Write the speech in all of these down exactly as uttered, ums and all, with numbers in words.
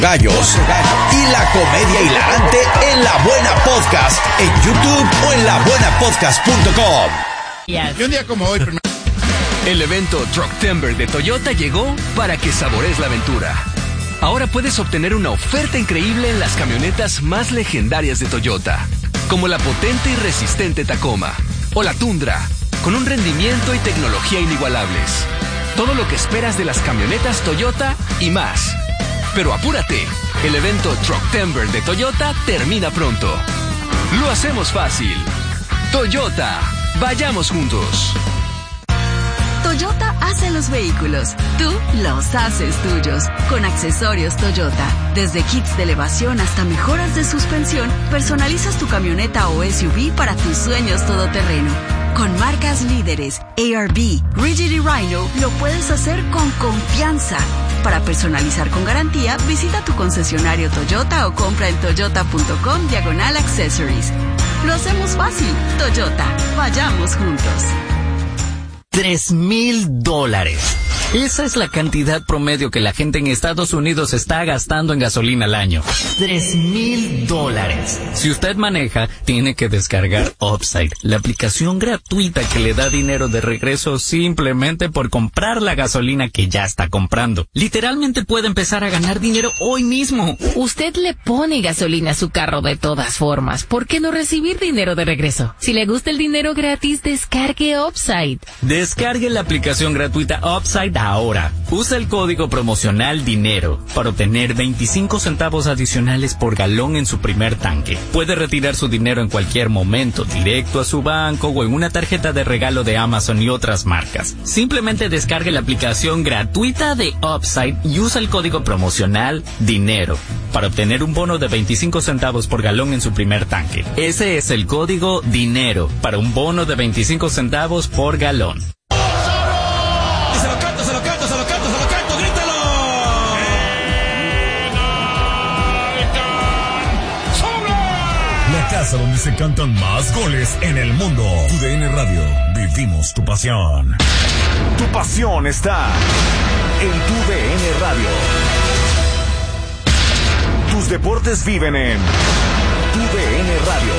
Gallos y la comedia hilarante en La Buena Podcast en YouTube o en la buena podcast punto com. Yes. Y un día como hoy, primero... El evento Trucktember de Toyota llegó para que sabores la aventura. Ahora puedes obtener una oferta increíble en las camionetas más legendarias de Toyota, como la potente y resistente Tacoma o la Tundra, con un rendimiento y tecnología inigualables. Todo lo que esperas de las camionetas Toyota y más. Pero apúrate, el evento Trucktember de Toyota termina pronto. Lo hacemos fácil. Toyota, vayamos juntos. Toyota hace los vehículos, tú los haces tuyos. Con accesorios Toyota, desde kits de elevación hasta mejoras de suspensión, personalizas tu camioneta o S U V para tus sueños todoterreno. Con marcas líderes, A R B, Rigid y Rhino, lo puedes hacer con confianza. Para personalizar con garantía, visita tu concesionario Toyota o compra en toyota punto com diagonal accessories. Lo hacemos fácil. Toyota, vayamos juntos. Tres mil dólares. Esa es la cantidad promedio que la gente en Estados Unidos está gastando en gasolina al año. Tres mil dólares. Si usted maneja, tiene que descargar Upside, la aplicación gratuita que le da dinero de regreso simplemente por comprar la gasolina que ya está comprando. Literalmente puede empezar a ganar dinero hoy mismo. Usted le pone gasolina a su carro de todas formas. ¿Por qué no recibir dinero de regreso? Si le gusta el dinero gratis, descargue Upside. Descargue la aplicación gratuita Upside ahora. Usa el código promocional DINERO para obtener veinticinco centavos adicionales por galón en su primer tanque. Puede retirar su dinero en cualquier momento, directo a su banco o en una tarjeta de regalo de Amazon y otras marcas. Simplemente descargue la aplicación gratuita de Upside y usa el código promocional DINERO para obtener un bono de veinticinco centavos por galón en su primer tanque. Ese es el código DINERO para un bono de veinticinco centavos por galón. Casa donde se cantan más goles en el mundo. Tu D N Radio, vivimos tu pasión. Tu pasión está en Tu D N Radio. Tus deportes viven en Tu D N Radio.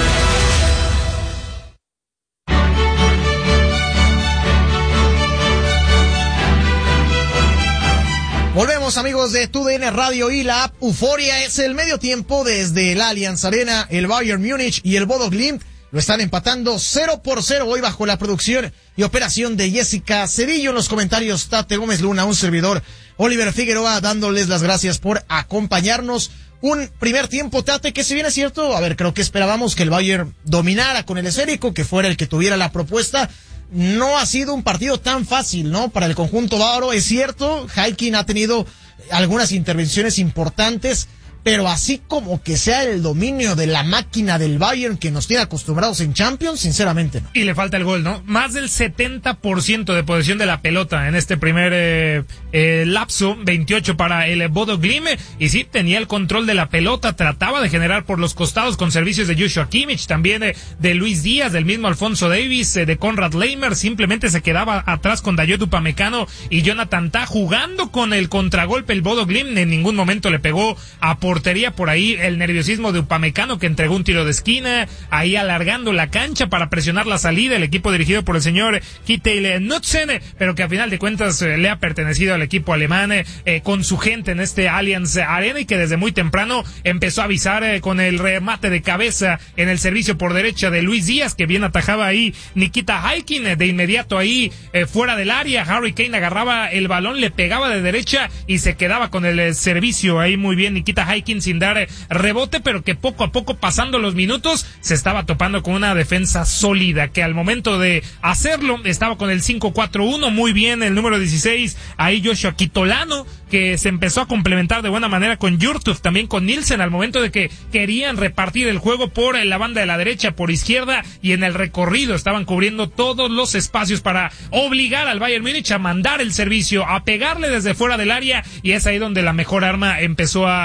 Volvemos, amigos de Tu D N Radio y la app Euforia. Es el medio tiempo desde el Allianz Arena. El Bayern Múnich y el Bodo Glimt lo están empatando cero por cero hoy bajo la producción y operación de Jessica Cedillo. En los comentarios, Tate Gómez Luna, un servidor, Oliver Figueroa, dándoles las gracias por acompañarnos. Un primer tiempo, Tate, que si bien es cierto, a ver, creo que esperábamos que el Bayern dominara con el esférico, que fuera el que tuviera la propuesta. No ha sido un partido tan fácil, ¿no? Para el conjunto bávaro, es cierto, Haikin ha tenido algunas intervenciones importantes, pero así como que sea el dominio de la máquina del Bayern que nos tiene acostumbrados en Champions, sinceramente no. Y le falta el gol, ¿no? Más del setenta por ciento de posesión de la pelota en este primer eh, eh, lapso, veintiocho para el Bodo Glimt, y sí, tenía el control de la pelota, trataba de generar por los costados con servicios de Joshua Kimmich, también eh, de Luis Díaz, del mismo Alfonso Davies, eh, de Konrad Leimer, simplemente se quedaba atrás con Dayot Upamecano y Jonathan Tah jugando con el contragolpe. El Bodo Glimt en ningún momento le pegó a portería, por ahí el nerviosismo de Upamecano que entregó un tiro de esquina, ahí alargando la cancha para presionar la salida, el equipo dirigido por el señor Kittel Knudsen, pero que a final de cuentas eh, le ha pertenecido al equipo alemán eh, con su gente en este Allianz Arena y que desde muy temprano empezó a avisar eh, con el remate de cabeza en el servicio por derecha de Luis Díaz, que bien atajaba ahí Nikita Haikin, eh, de inmediato ahí eh, fuera del área, Harry Kane agarraba el balón, le pegaba de derecha y se quedaba con el eh, servicio ahí muy bien Nikita Haikin sin dar rebote, pero que poco a poco, pasando los minutos, se estaba topando con una defensa sólida, que al momento de hacerlo estaba con el cinco cuatro uno, muy bien el número dieciséis, ahí Joshua Kitolano, que se empezó a complementar de buena manera con Yurtuf, también con Nielsen, al momento de que querían repartir el juego por la banda de la derecha, por izquierda, y en el recorrido estaban cubriendo todos los espacios para obligar al Bayern Múnich a mandar el servicio, a pegarle desde fuera del área, y es ahí donde la mejor arma empezó a, a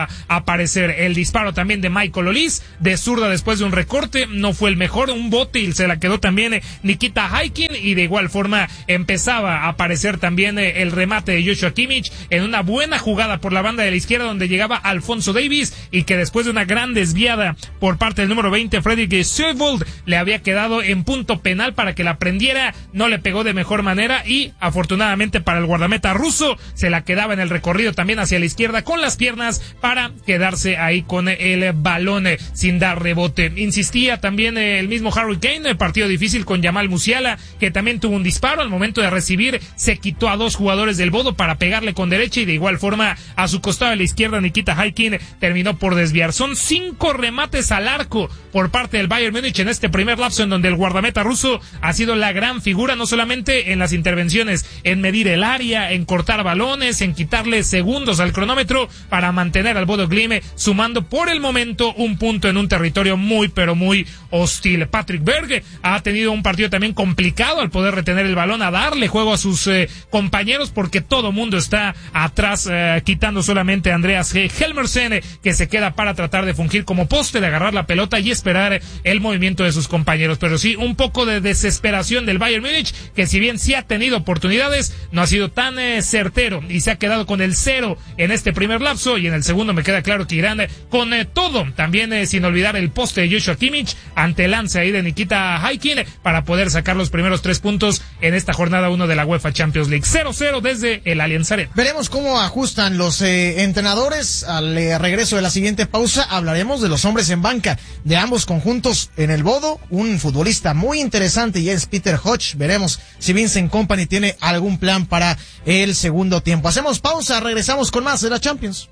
aparecer. El disparo también de Michael Olise, de zurda después de un recorte, no fue el mejor, un bote y se la quedó también eh, Nikita Haikin, y de igual forma empezaba a aparecer también eh, el remate de Joshua Kimmich en una buena jugada por la banda de la izquierda donde llegaba Alphonso Davies, y que después de una gran desviada por parte del número veinte, Fredrik Sjövold, le había quedado en punto penal para que la prendiera, no le pegó de mejor manera, y afortunadamente para el guardameta ruso se la quedaba en el recorrido también hacia la izquierda con las piernas para quedarse ahí con el balón eh, sin dar rebote. Insistía también eh, el mismo Harry Kane, el partido difícil con Jamal Musiala, que también tuvo un disparo al momento de recibir, se quitó a dos jugadores del Bodo para pegarle con derecha, y de igual forma a su costado de la izquierda Nikita Haikin terminó por desviar. Son cinco remates al arco por parte del Bayern Múnich en este primer lapso, en donde el guardameta ruso ha sido la gran figura, no solamente en las intervenciones, en medir el área, en cortar balones, en quitarle segundos al cronómetro para mantener al Bodo Glimt sumando por el momento un punto en un territorio muy pero muy hostil. Patrick Berg ha tenido un partido también complicado al poder retener el balón, a darle juego a sus eh, compañeros, porque todo mundo está atrás, eh, quitando solamente a Andreas Helmersen, eh, que se queda para tratar de fungir como poste, de agarrar la pelota y esperar el movimiento de sus compañeros. Pero sí, un poco de desesperación del Bayern Múnich, que si bien sí ha tenido oportunidades, no ha sido tan eh, certero, y se ha quedado con el cero en este primer lapso, y en el segundo me queda claro que irán eh, con eh, todo, también eh, sin olvidar el poste de Joshua Kimmich ante el lance ahí de Nikita Haikin, eh, para poder sacar los primeros tres puntos en esta jornada uno de la UEFA Champions League. cero cero desde el Allianz Arena. Veremos cómo ajustan los eh, entrenadores al eh, regreso de la siguiente pausa. Hablaremos de los hombres en banca de ambos conjuntos en el Bodo. Un futbolista muy interesante y es Peter Hodge. Veremos si Vincent Kompany tiene algún plan para el segundo tiempo. Hacemos pausa, regresamos con más de la Champions.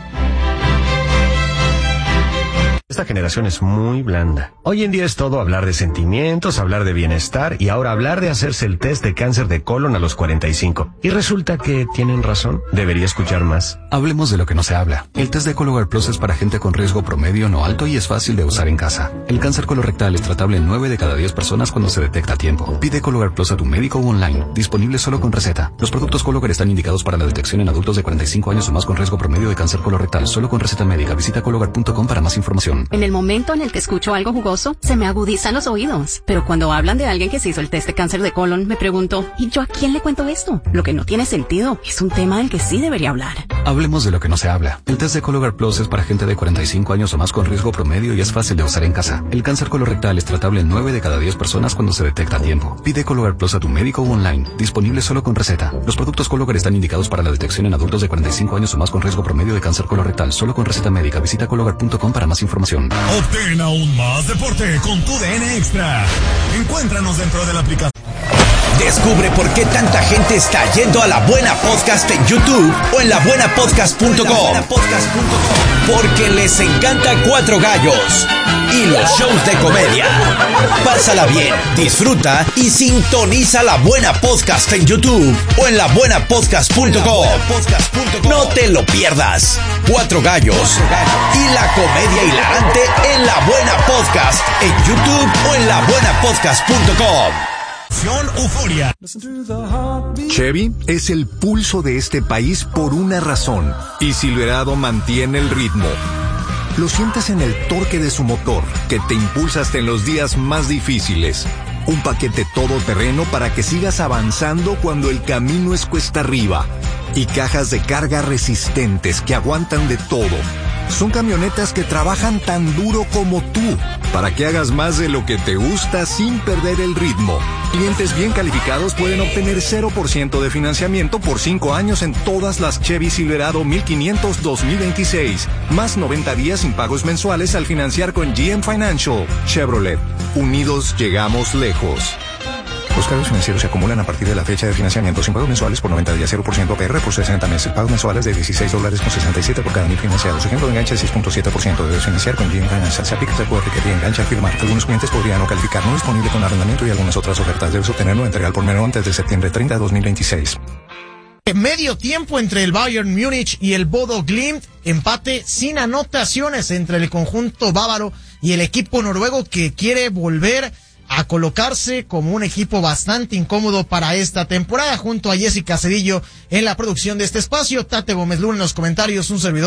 Esta generación es muy blanda. Hoy en día es todo hablar de sentimientos, hablar de bienestar y ahora hablar de hacerse el test de cáncer de colon a los cuarenta y cinco. Y resulta que tienen razón. Debería escuchar más. Hablemos de lo que no se habla. El test de Cologuard Plus es para gente con riesgo promedio no alto y es fácil de usar en casa. El cáncer colorectal es tratable en nueve de cada diez personas cuando se detecta a tiempo. Pide Cologuard Plus a tu médico o online. Disponible solo con receta. Los productos Cologuard están indicados para la detección en adultos de cuarenta y cinco años o más con riesgo promedio de cáncer colorectal. Solo con receta médica. Visita cologuard punto com para más información. En el momento en el que escucho algo jugoso, se me agudizan los oídos. Pero cuando hablan de alguien que se hizo el test de cáncer de colon, me pregunto, ¿y yo a quién le cuento esto? Lo que no tiene sentido. Es un tema del que sí debería hablar. Hablemos de lo que no se habla. El test de Cologuard Plus es para gente de cuarenta y cinco años o más con riesgo promedio y es fácil de usar en casa. El cáncer colorectal es tratable en nueve de cada diez personas cuando se detecta a tiempo. Pide Cologuard Plus a tu médico o online. Disponible solo con receta. Los productos Cologuard están indicados para la detección en adultos de cuarenta y cinco años o más con riesgo promedio de cáncer colorectal. Solo con receta médica. Visita cologuard punto com para más información. Obtén aún más deporte con tu D N Extra. Encuéntranos dentro de la aplicación. Descubre por qué tanta gente está yendo a La Buena Podcast en YouTube o en la buena podcast punto com. Porque les encanta Cuatro Gallos y los shows de comedia. Pásala bien, disfruta y sintoniza La Buena Podcast en YouTube o en la buena podcast punto com. No te lo pierdas. Cuatro Gallos y la comedia hilarante en La Buena Podcast en YouTube o en la buena podcast punto com. Euforia. Chevy es el pulso de este país por una razón, y Silverado mantiene el ritmo. Lo sientes en el torque de su motor, que te impulsa hasta en los días más difíciles. Un paquete todoterreno para que sigas avanzando cuando el camino es cuesta arriba. Y cajas de carga resistentes que aguantan de todo. Son camionetas que trabajan tan duro como tú, para que hagas más de lo que te gusta sin perder el ritmo. Clientes bien calificados pueden obtener cero por ciento de financiamiento por cinco años en todas las Chevy Silverado mil quinientos dos mil veintiséis, más noventa días sin pagos mensuales al financiar con G M Financial. Chevrolet, unidos llegamos lejos. Los cargos financieros se acumulan a partir de la fecha de financiamiento sin pagos mensuales por noventa días, cero por ciento A P R por sesenta meses. Pagos mensuales de dieciséis dólares con sesenta y siete por cada mil financiados. Ejemplo de enganche seis punto siete por ciento. Debes financiar con G M Financial. Se aplica el recuerdo que te engancha a firmar. Algunos clientes podrían no calificar. No disponible con arrendamiento y algunas otras ofertas. Debes obtenerlo en entrega por menor antes de septiembre treinta de dos mil veintiséis. Medio tiempo entre el Bayern Múnich y el Bodo Glimt. Empate sin anotaciones entre el conjunto bávaro y el equipo noruego, que quiere volver a colocarse como un equipo bastante incómodo para esta temporada. Junto a Jessica Cedillo en la producción de este espacio, Tate Gómez Luna en los comentarios, un servidor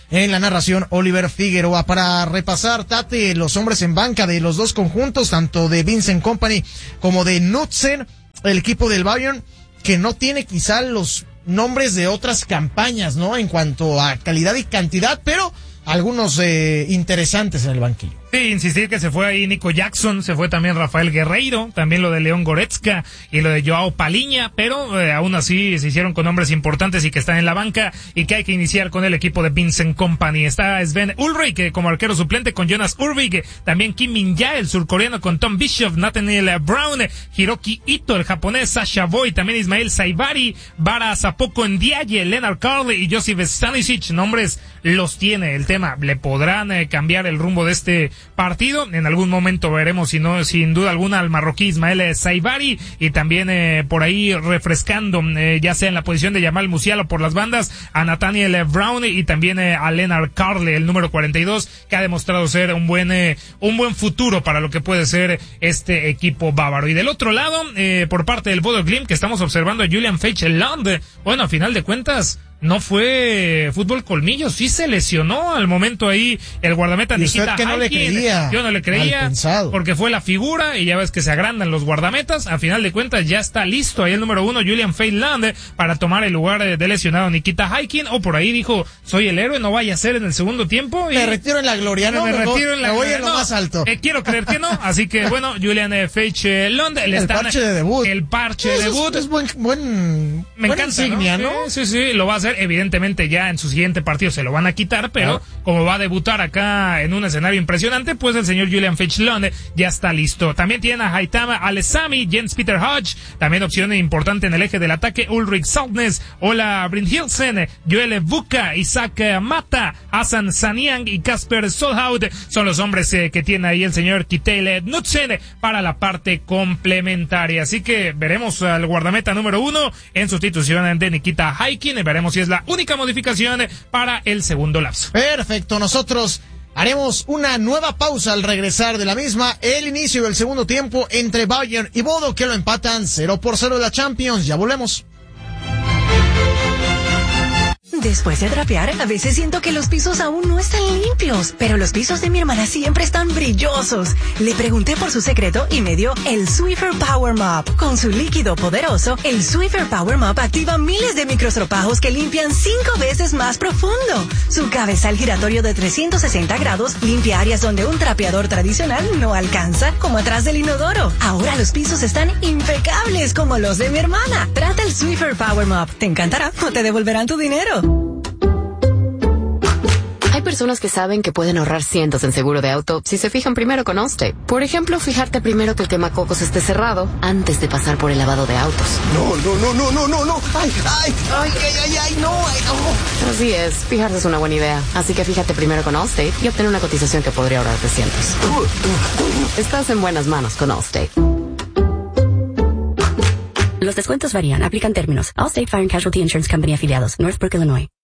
En la narración, Oliver Figueroa. Para repasar, Tate, los hombres en banca de los dos conjuntos, tanto de Vincent Kompany como de Knudsen, el equipo del Bayern, que no tiene quizá los nombres de otras campañas, ¿no? En cuanto a calidad y cantidad, pero algunos eh, interesantes en el banquillo. Sí, insistir que se fue ahí Nico Jackson, se fue también Rafael Guerreiro, también lo de León Goretzka y lo de Joao Paliña, pero eh, aún así se hicieron con hombres importantes y que están en la banca y que hay que iniciar con el equipo de Vincent Kompany. Está Sven Ulrich como arquero suplente con Jonas Urvig, también Kim Min-jae, el surcoreano con Tom Bishop, Nathaniel Brown, Hiroki Ito, el japonés, Sasha Boy, también Ismael Saibari, Bara Zapoko Ndiaye, Lennart Carle y Josip Stanisic. Nombres los tiene. El tema, ¿le podrán eh, cambiar el rumbo de este partido? En algún momento veremos, si no, sin duda alguna, al marroquí Ismael Saibari y también eh, por ahí refrescando, eh, ya sea en la posición de Yamal Musiala por las bandas, a Nathaniel Brown y también eh, a Lennart Carle, el número cuarenta y dos, que ha demostrado ser un buen eh, un buen futuro para lo que puede ser este equipo bávaro. Y del otro lado, eh, por parte del Bodo Glimt, que estamos observando a Julian Feichland, bueno, a final de cuentas no fue fútbol colmillo, sí se lesionó al momento ahí el guardameta Nikita que no le creía, yo no le creía porque fue la figura y ya ves que se agrandan los guardametas. A final de cuentas ya está listo ahí el número uno Julian Feichland para tomar el lugar de lesionado Nikita Haikin, o por ahí dijo soy el héroe, no vaya a ser en el segundo tiempo y me retiro en la gloria, no me, me retiro en la me voy gloria, en lo no, más alto, eh, quiero creer que no, así que bueno, Julian eh, Feichland el, el parche de debut, el parche de debut es, es buen, buen me buena encanta, insignia, ¿no? ¿no? Sí, sí, sí, lo va a hacer, evidentemente ya en su siguiente partido se lo van a quitar, pero ah. como va a debutar acá en un escenario impresionante, pues el señor Julian Feichland ya está listo. También tiene a Haitama Alessami, Jens Peter Hodge, también opción importante en el eje del ataque, Ulrich Saltnes, Ola Brynhildsen, Joel Buka, Isaac Mata, Hassan Saniang y Kasper Solhaut son los hombres eh, que tiene ahí el señor Kittel Knudsen para la parte complementaria. Así que veremos al guardameta número uno en sustitución de Nikita Haikin, veremos si es la única modificación para el segundo lapso. Perfecto, nosotros haremos una nueva pausa al regresar de la misma, el inicio del segundo tiempo entre Bayern y Bodo, que lo empatan cero por cero de la Champions. Ya volvemos. Después de trapear, a veces siento que los pisos aún no están limpios, pero los pisos de mi hermana siempre están brillosos. Le pregunté por su secreto y me dio el Swiffer Power Mop. Con su líquido poderoso, el Swiffer Power Mop activa miles de microstropajos que limpian cinco veces más profundo. Su cabezal giratorio de trescientos sesenta grados limpia áreas donde un trapeador tradicional no alcanza, como atrás del inodoro. Ahora los pisos están impecables como los de mi hermana. Trata el Swiffer Power Mop. Te encantará o te devolverán tu dinero. Hay personas que saben que pueden ahorrar cientos en seguro de auto si se fijan primero con Allstate. Por ejemplo, fijarte primero que el quemacocos esté cerrado antes de pasar por el lavado de autos. No, no, no, no, no, no, no. Ay, ay, ay, ay, ay, ay, no, ay, no. Así es, fijarse es una buena idea. Así que fíjate primero con Allstate y obtener una cotización que podría ahorrarte cientos. Estás en buenas manos con Allstate. Los descuentos varían. Aplican términos. Allstate Fire and Casualty Insurance Company afiliados. Northbrook, Illinois.